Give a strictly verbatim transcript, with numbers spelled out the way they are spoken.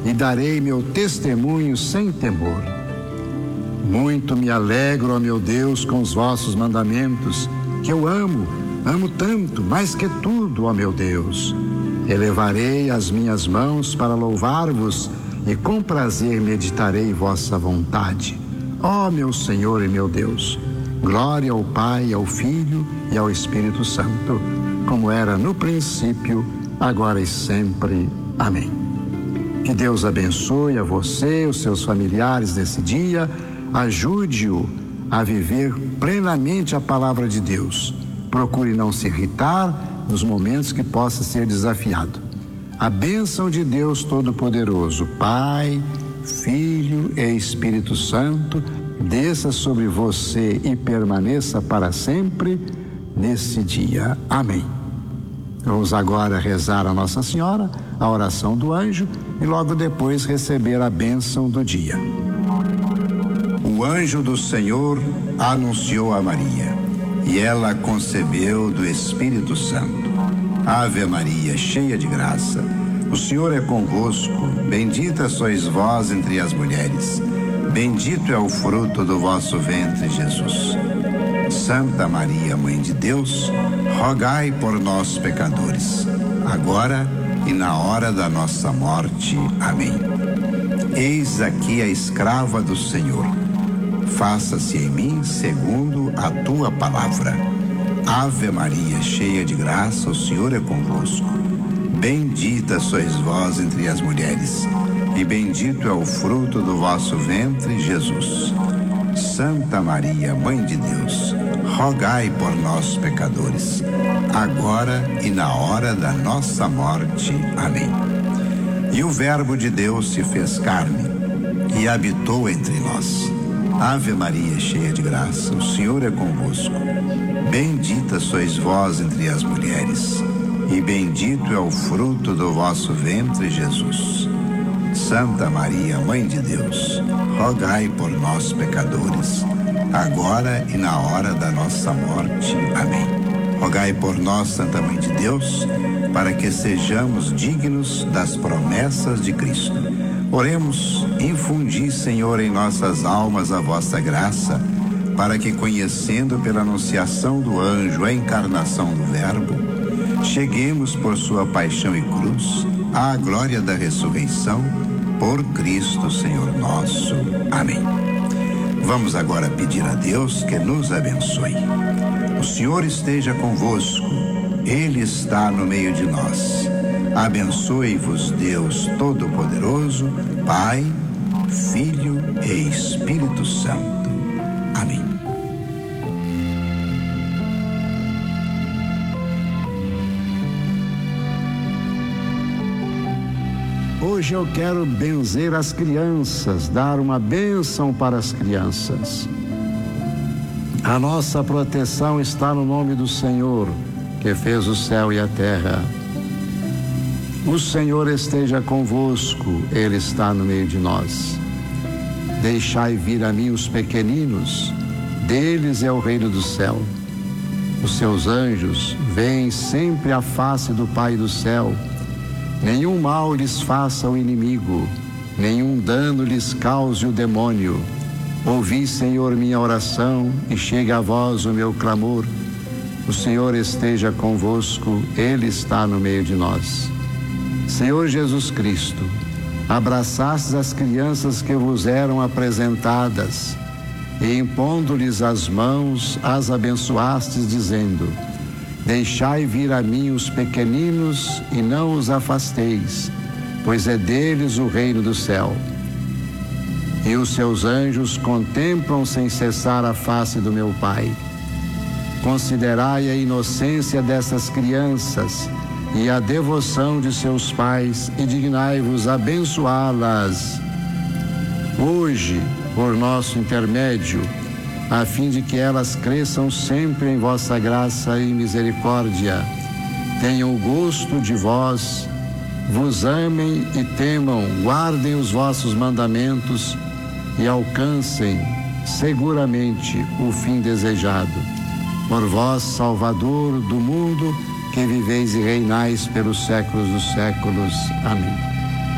e darei meu testemunho sem temor. Muito me alegro, ó meu Deus, com os vossos mandamentos, que eu amo, amo tanto, mais que tudo, ó meu Deus. Elevarei as minhas mãos para louvar-vos e com prazer meditarei vossa vontade. Ó meu Senhor e meu Deus, glória ao Pai, ao Filho e ao Espírito Santo, como era no princípio, agora e sempre. Amém. Que Deus abençoe a você e os seus familiares nesse dia, ajude-o a viver plenamente a palavra de Deus. Procure não se irritar nos momentos que possa ser desafiado. A bênção de Deus Todo-Poderoso, Pai, Filho e Espírito Santo, desça sobre você e permaneça para sempre nesse dia. Amém. Vamos agora rezar a Nossa Senhora, a oração do anjo, e logo depois receber a bênção do dia. O anjo do Senhor anunciou a Maria, e ela concebeu do Espírito Santo. Ave Maria, cheia de graça, o Senhor é convosco, bendita sois vós entre as mulheres, bendito é o fruto do vosso ventre, Jesus. Santa Maria, Mãe de Deus, rogai por nós, pecadores, agora e na hora da nossa morte. Amém. Eis aqui a escrava do Senhor. Faça-se em mim segundo a tua palavra. Ave Maria, cheia de graça, o Senhor é convosco. Bendita sois vós entre as mulheres, e bendito é o fruto do vosso ventre, Jesus. Santa Maria, Mãe de Deus, rogai por nós, pecadores, agora e na hora da nossa morte. Amém. E o Verbo de Deus se fez carne e habitou entre nós. Ave Maria, cheia de graça, o Senhor é convosco. Bendita sois vós entre as mulheres, e bendito é o fruto do vosso ventre, Jesus. Santa Maria, Mãe de Deus, rogai por nós, pecadores, agora e na hora da nossa morte. Amém. Rogai por nós, Santa Mãe de Deus, para que sejamos dignos das promessas de Cristo. Oremos. Infundi, Senhor, em nossas almas a vossa graça, para que, conhecendo pela anunciação do anjo a encarnação do Verbo, cheguemos por sua paixão e cruz à glória da ressurreição, por Cristo, Senhor nosso. Amém. Vamos agora pedir a Deus que nos abençoe. O Senhor esteja convosco, Ele está no meio de nós. Abençoe-vos Deus Todo-Poderoso, Pai, Filho e Espírito Santo. Amém. Hoje eu quero benzer as crianças, dar uma bênção para as crianças. A nossa proteção está no nome do Senhor, que fez o céu e a terra. O Senhor esteja convosco, Ele está no meio de nós. Deixai vir a mim os pequeninos, deles é o reino do céu. Os seus anjos veem sempre a face do Pai do céu. Nenhum mal lhes faça o inimigo, nenhum dano lhes cause o demônio. Ouvi, Senhor, minha oração, e chegue a vós o meu clamor. O Senhor esteja convosco, Ele está no meio de nós. Senhor Jesus Cristo, abraçastes as crianças que vos eram apresentadas, e impondo-lhes as mãos, as abençoastes, dizendo: deixai vir a mim os pequeninos e não os afasteis, pois é deles o reino do céu. E os seus anjos contemplam sem cessar a face do meu Pai. Considerai a inocência dessas crianças e a devoção de seus pais, e dignai-vos abençoá-las hoje, por nosso intermédio, a fim de que elas cresçam sempre em vossa graça e misericórdia, tenham o gosto de vós, vos amem e temam, guardem os vossos mandamentos e alcancem seguramente o fim desejado. Por vós, Salvador do mundo, que viveis e reinais pelos séculos dos séculos. Amém.